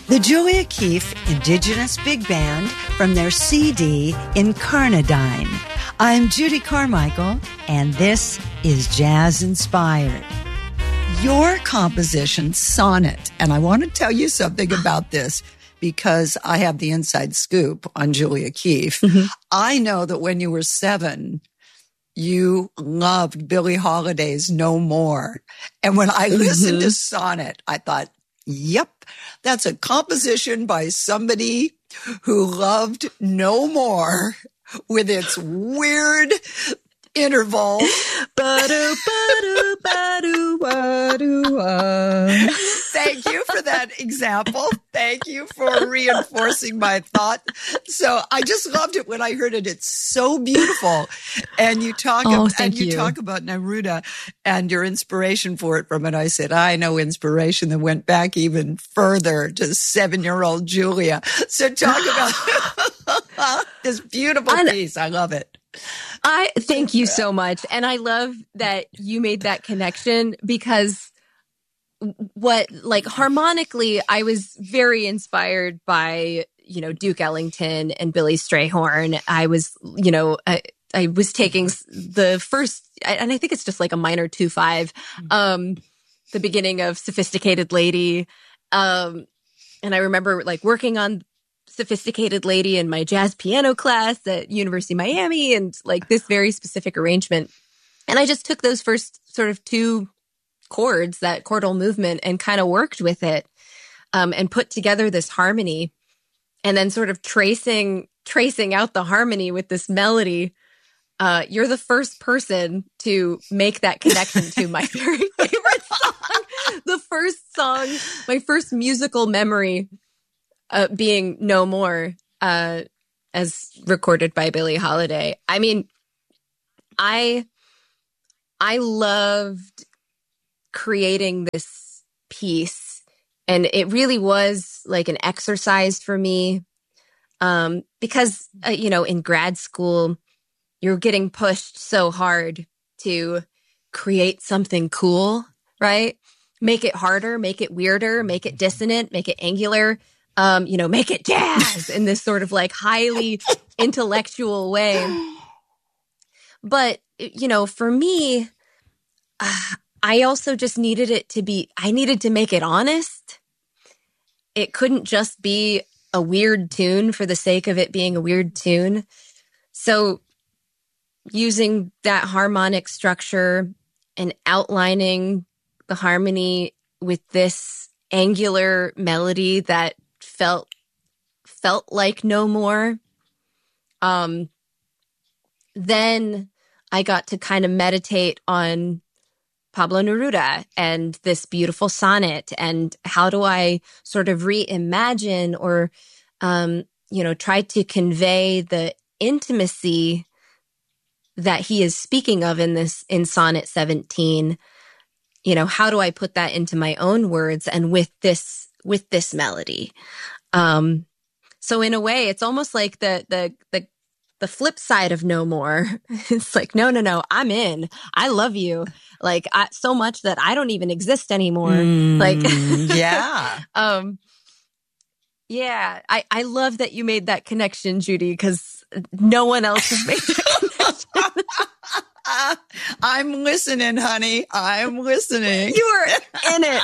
The Julia Keefe Indigenous Big Band from their CD Incarnadine. I'm Judy Carmichael, and this is Jazz Inspired. Your composition, Sonnet, and I want to tell you something about this because I have the inside scoop on Julia Keefe. Mm-hmm. I know that when you were 7, you loved Billie Holiday's No More. And when I listened to Sonnet, I thought, yep, that's a composition by somebody who loved No More with its weird interval. Thank you for that example. Thank you for reinforcing my thought. So I just loved it when I heard it. It's so beautiful. And you talk talk about Neruda and your inspiration for it from it. I said, I know inspiration that went back even further to 7-year-old Julia. So talk about this beautiful piece. I love it. I thank you so much. And I love that you made that connection because harmonically, I was very inspired by, Duke Ellington and Billy Strayhorn. I was, I was taking the first, and I think it's just like a minor 2/5, the beginning of Sophisticated Lady. And I remember working on Sophisticated Lady in my jazz piano class at University of Miami and this very specific arrangement. And I just took those first sort of 2 chords, that chordal movement, and kind of worked with it and put together this harmony and then sort of tracing out the harmony with this melody. You're the first person to make that connection to my very favorite song. The first song, my first musical memory being No More, as recorded by Billie Holiday. I mean, I loved creating this piece, and it really was like an exercise for me, because, in grad school, you're getting pushed so hard to create something cool, right? Make it harder, make it weirder, make it dissonant, make it angular. Make it jazz in this sort of highly intellectual way. But, for me, I also just needed it to be, I needed to make it honest. It couldn't just be a weird tune for the sake of it being a weird tune. So using that harmonic structure and outlining the harmony with this angular melody that felt like No More. Then I got to kind of meditate on Pablo Neruda and this beautiful sonnet, and how do I sort of reimagine or, try to convey the intimacy that he is speaking of in Sonnet 17. How do I put that into my own words and with this melody? So in a way, it's almost like the flip side of No More. It's like, no, I'm in. I love you. So much that I don't even exist anymore. Yeah. Yeah. I love that you made that connection, Judy, because no one else has made that connection. I'm listening, honey. I'm listening. You are in it.